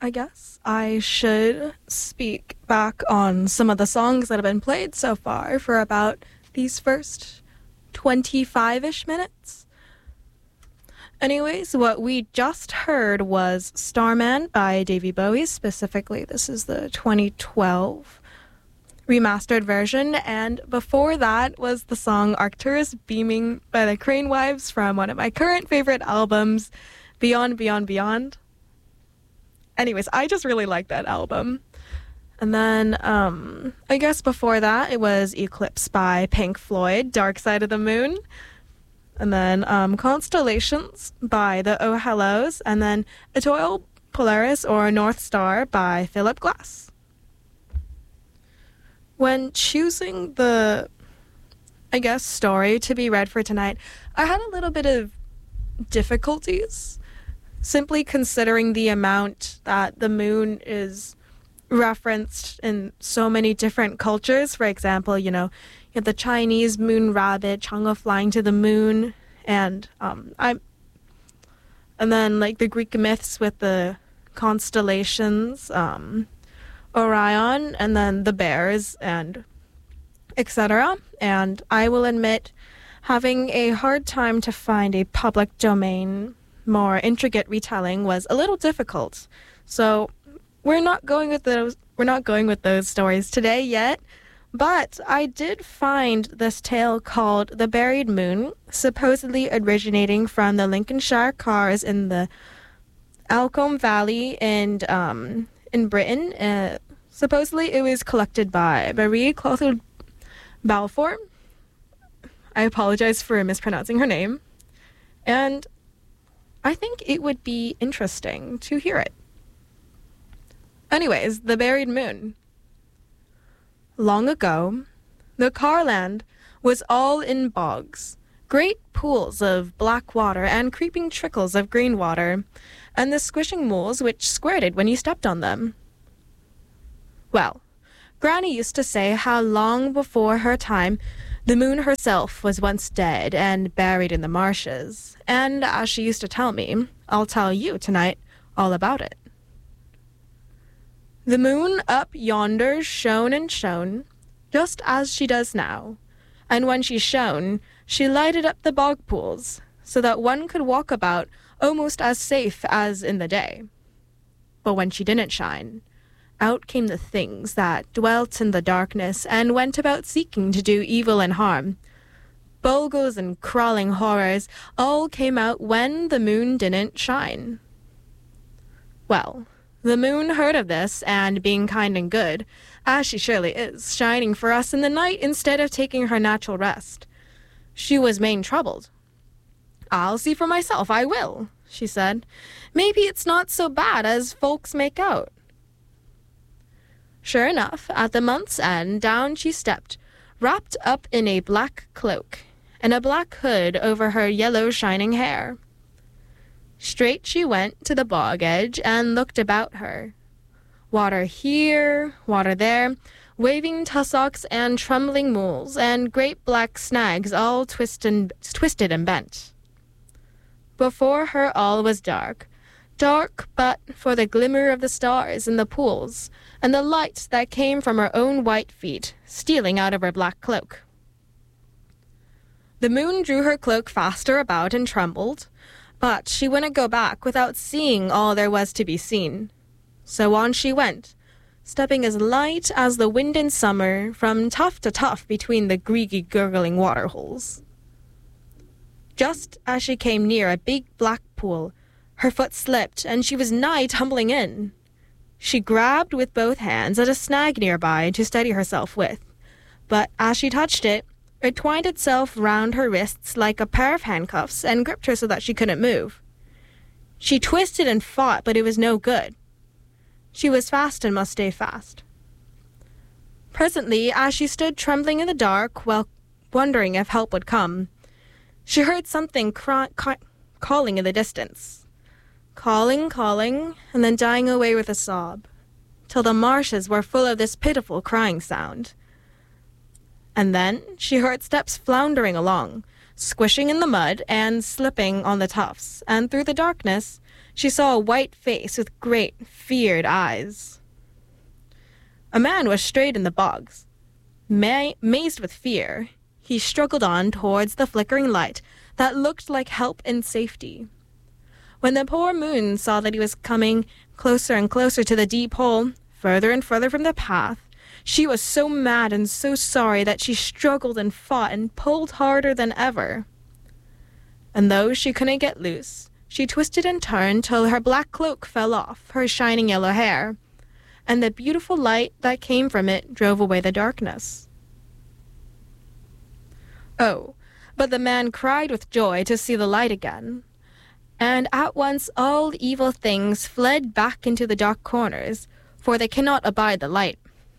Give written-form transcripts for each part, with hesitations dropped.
I guess I should speak back on some of the songs that have been played so far for about these first 25-ish minutes. Anyways, what we just heard was Starman by Davy Bowie. Specifically, this is the 2012 remastered version, and before that was the song Arcturus Beaming by the Crane Wives from one of my current favorite albums, Beyond, Beyond, Beyond. Anyways, I just really like that album. And then, I guess before that, it was Eclipse by Pink Floyd, Dark Side of the Moon. And then Constellations by the Oh Hellos. And then Etoile Polaris or North Star by Philip Glass. When choosing the, I guess, story to be read for tonight, I had a little bit of difficulties, simply considering the amount that the moon is referenced in so many different cultures. For example, you have the Chinese moon rabbit, Chang'e flying to the moon, and then like the Greek myths with the constellations, Orion, and then the bears, and etc. And I will admit, having a hard time to find a public domain, more intricate retelling was a little difficult. So we're not going with those stories today yet. But I did find this tale called The Buried Moon, supposedly originating from the Lincolnshire Cars in the Alcombe Valley and in Britain. Supposedly it was collected by Marie Clotilde Balfour. I apologize for mispronouncing her name. And I think it would be interesting to hear it. Anyways, The Buried Moon. Long ago, the Carland was all in bogs, great pools of black water and creeping trickles of green water, and the squishing moles which squirted when you stepped on them. Well, Granny used to say how long before her time the moon herself was once dead and buried in the marshes, and as she used to tell me, I'll tell you tonight all about it. The moon up yonder shone and shone, just as she does now, and when she shone, she lighted up the bog pools, so that one could walk about almost as safe as in the day. But when she didn't shine, out came the things that dwelt in the darkness and went about seeking to do evil and harm. Bogles and crawling horrors all came out when the moon didn't shine. Well, the moon heard of this, and being kind and good, as she surely is, shining for us in the night instead of taking her natural rest, she was main troubled. "I'll see for myself, I will," she said. "Maybe it's not so bad as folks make out." Sure enough, at the month's end, down she stepped, wrapped up in a black cloak, and a black hood over her yellow shining hair. Straight she went to the bog edge and looked about her. Water here, water there, waving tussocks and trembling moles, and great black snags all twisted and bent. Before her all was dark, dark but for the glimmer of the stars in the pools, and the light that came from her own white feet, stealing out of her black cloak. The moon drew her cloak faster about and trembled, but she wouldn't go back without seeing all there was to be seen. So on she went, stepping as light as the wind in summer, from tuft to tuft between the greedy, gurgling waterholes. Just as she came near a big black pool, her foot slipped, and she was nigh tumbling in. She grabbed with both hands at a snag nearby to steady herself with, but as she touched it, it twined itself round her wrists like a pair of handcuffs and gripped her so that she couldn't move. She twisted and fought, but it was no good. She was fast and must stay fast. Presently, as she stood trembling in the dark, while wondering if help would come, she heard something calling in the distance. Calling, and then dying away with a sob, till the marshes were full of this pitiful crying sound. And then she heard steps floundering along, squishing in the mud and slipping on the tufts, and through the darkness she saw a white face with great, feared eyes. A man was straight in the bogs. Mazed with fear, he struggled on towards the flickering light that looked like help and safety. When the poor moon saw that he was coming closer and closer to the deep hole, further and further from the path, she was so mad and so sorry that she struggled and fought and pulled harder than ever. And though she couldn't get loose, she twisted and turned till her black cloak fell off her shining yellow hair, and the beautiful light that came from it drove away the darkness. Oh, but the man cried with joy to see the light again, and at once all evil things fled back into the dark corners, for they cannot abide the light.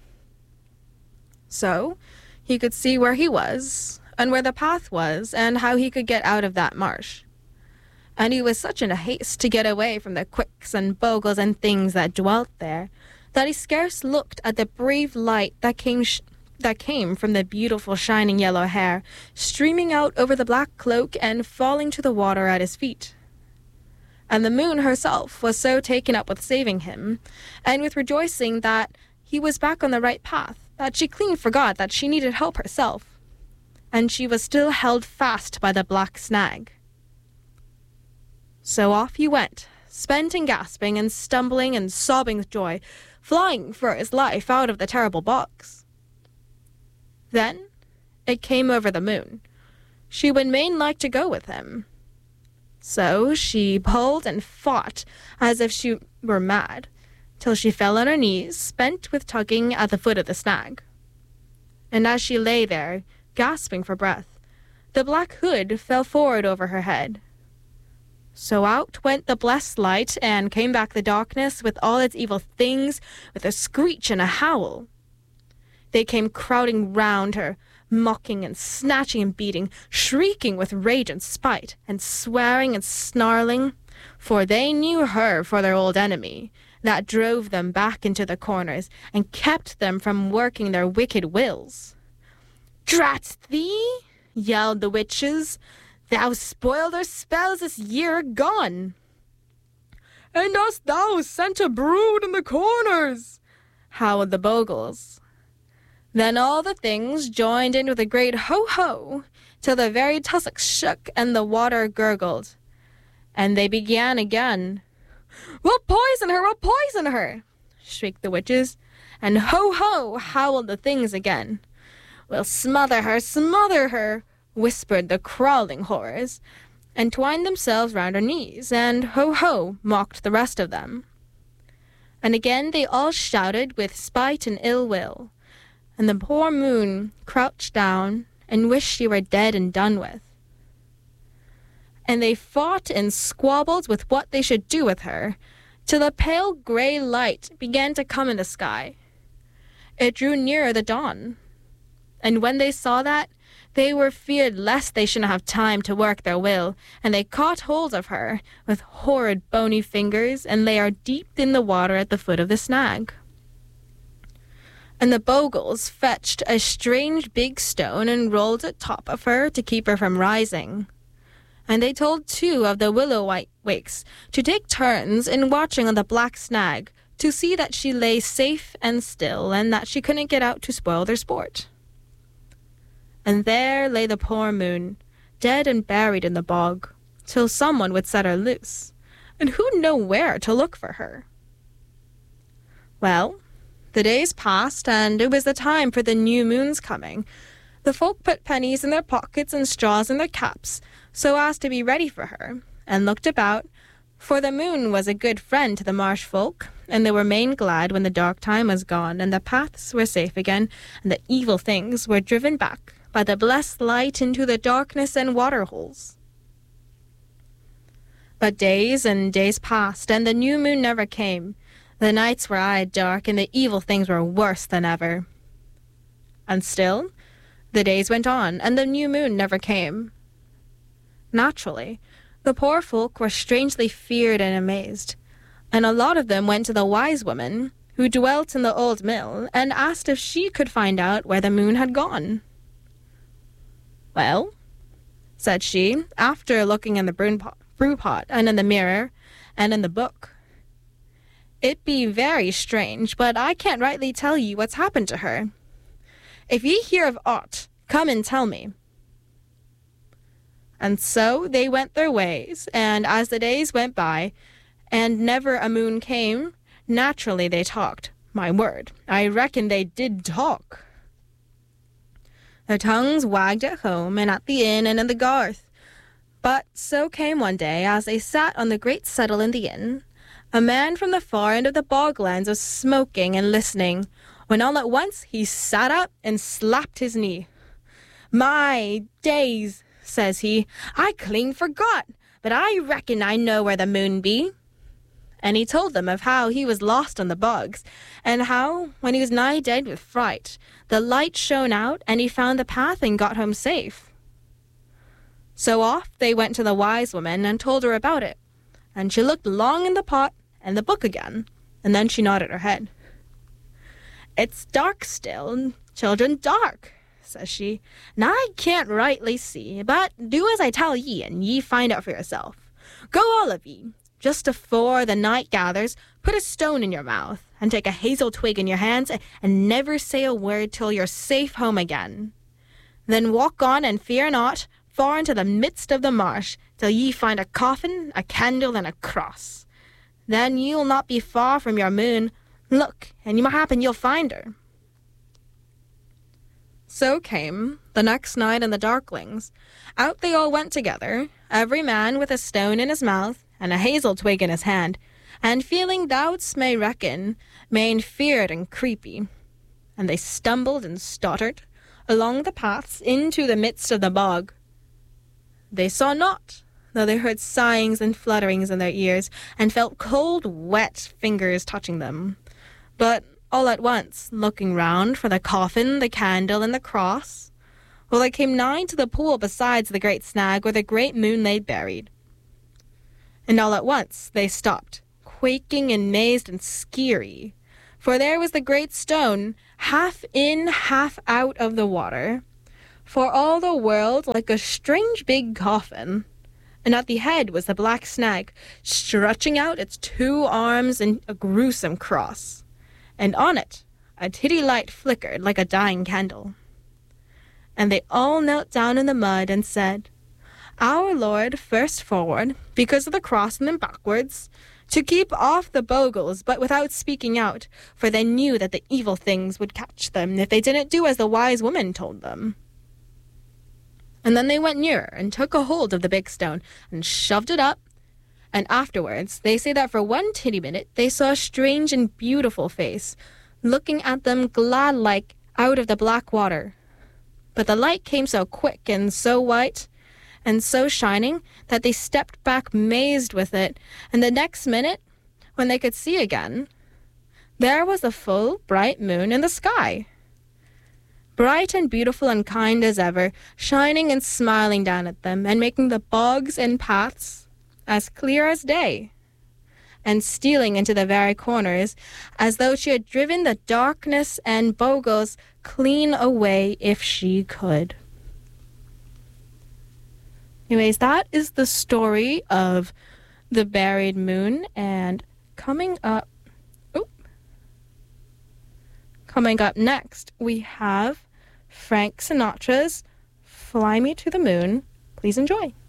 So he could see where he was, and where the path was, and how he could get out of that marsh. And he was such in a haste to get away from the quicks and bogles and things that dwelt there, that he scarce looked at the brave light that came from the beautiful shining yellow hair, streaming out over the black cloak and falling to the water at his feet. And the moon herself was so taken up with saving him, and with rejoicing that he was back on the right path, that she clean forgot that she needed help herself, and she was still held fast by the black snag. So off he went, spent and gasping and stumbling and sobbing with joy, flying for his life out of the terrible box. Then it came over the moon. She would main like to go with him. So she pulled and fought as if she were mad, till she fell on her knees, spent with tugging at the foot of the snag. And as she lay there, gasping for breath, the black hood fell forward over her head. So out went the blessed light, and came back the darkness with all its evil things, with a screech and a howl. They came crowding round her, mocking and snatching and beating, shrieking with rage and spite, and swearing and snarling, for they knew her for their old enemy, that drove them back into the corners, and kept them from working their wicked wills. "Drat thee!" yelled the witches. "Thou spoiled our spells this year agone." "And dost thou sent a brood in the corners?" howled the bogles. Then all the things joined in with a great ho-ho, till the very tussocks shook and the water gurgled. And they began again. "We'll poison her! We'll poison her!" shrieked the witches, and ho-ho howled the things again. "We'll smother her!" whispered the crawling horrors, and twined themselves round her knees, and ho-ho mocked the rest of them. And again they all shouted with spite and ill will, and the poor moon crouched down and wished she were dead and done with. And they fought and squabbled with what they should do with her, till a pale grey light began to come in the sky. It drew nearer the dawn, and when they saw that, they were feared lest they shouldn't have time to work their will, and they caught hold of her with horrid bony fingers, and lay her deep in the water at the foot of the snag. And the bogles fetched a strange big stone and rolled it top of her to keep her from rising. And they told 2 of the willow wakes to take turns in watching on the black snag, to see that she lay safe and still, and that she couldn't get out to spoil their sport. And there lay the poor moon, dead and buried in the bog, till someone would set her loose, and who'd know where to look for her. Well, the days passed, and it was the time for the new moon's coming. The folk put pennies in their pockets and straws in their caps, so as to be ready for her, and looked about, for the moon was a good friend to the marsh folk, and they were main glad when the dark time was gone, and the paths were safe again, and the evil things were driven back by the blessed light into the darkness and water holes. But days and days passed, and the new moon never came. The nights were aye dark, and the evil things were worse than ever. And still, the days went on, and the new moon never came. Naturally, the poor folk were strangely feared and amazed, and a lot of them went to the wise woman, who dwelt in the old mill, and asked if she could find out where the moon had gone. "Well," said she, after looking in the brew pot and in the mirror, and in the book. It be very strange, but I can't rightly tell ye what's happened to her. If ye hear of aught, come and tell me." And so they went their ways, and as the days went by, and never a moon came, naturally they talked. My word, I reckon they did talk. Their tongues wagged at home, and at the inn, and in the garth. But so came one day, as they sat on the great settle in the inn, a man from the far end of the boglands was smoking and listening, when all at once he sat up and slapped his knee. "My days," says he, "I clean forgot, but I reckon I know where the moon be." And he told them of how he was lost on the bogs, and how, when he was nigh dead with fright, the light shone out, and he found the path and got home safe. So off they went to the wise woman and told her about it, and she looked long in the pot and the book again, and then she nodded her head. "It's dark still, children, dark," says she, "and I can't rightly see, but do as I tell ye, and ye find out for yourself. Go all of ye, just afore the night gathers, put a stone in your mouth, and take a hazel twig in your hands, and never say a word till you're safe home again. Then walk on and fear not, far into the midst of the marsh, till ye find a coffin, a candle, and a cross. Then you'll not be far from your moon. Look, and you happen you'll find her." So came the next night in the darklings. Out they all went together, every man with a stone in his mouth and a hazel twig in his hand, and feeling doubts may reckon, main feared and creepy. And they stumbled and stuttered along the paths into the midst of the bog. They saw not, though they heard sighings and flutterings in their ears, and felt cold, wet fingers touching them. But all at once, looking round for the coffin, the candle, and the cross, well, they came nigh to the pool besides the great snag where the great moon lay buried. And all at once they stopped, quaking and mazed and skeery, for there was the great stone, half in, half out of the water, for all the world like a strange big coffin, and at the head was the black snag, stretching out its 2 arms in a gruesome cross, and on it a titty light flickered like a dying candle. And they all knelt down in the mud and said, "Our Lord first forward, because of the cross, and then backwards, to keep off the bogles, but without speaking out, for they knew that the evil things would catch them if they didn't do as the wise woman told them." And then they went nearer and took a hold of the big stone and shoved it up, and afterwards they say that for 1 titty minute they saw a strange and beautiful face, looking at them glad-like out of the black water. But the light came so quick and so white and so shining that they stepped back mazed with it, and the next minute, when they could see again, there was the full, bright moon in the sky, bright and beautiful and kind as ever, shining and smiling down at them, and making the bogs and paths as clear as day, and stealing into the very corners, as though she had driven the darkness and bogles clean away if she could. Anyways, that is the story of the buried moon, and coming up next, we have Frank Sinatra's Fly Me to the Moon. Please enjoy.